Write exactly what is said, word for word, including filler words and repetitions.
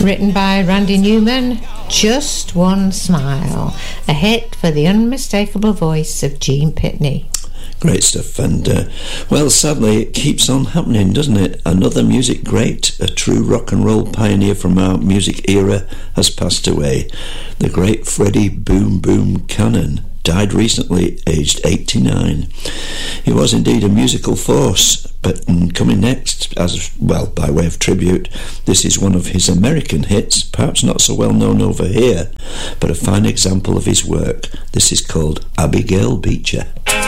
Written by Randy Newman, Just One Smile, a hit for the unmistakable voice of Gene Pitney. Great stuff, and uh, well, sadly it keeps on happening, doesn't it? Another music great, a true rock and roll pioneer from our music era, has passed away. The great Freddie Boom Boom Cannon died recently, aged eighty-nine. He was indeed a musical force, but mm, coming next, as well, by way of tribute, this is one of his American hits, perhaps not so well known over here, but a fine example of his work. This is called Abigail Beecher.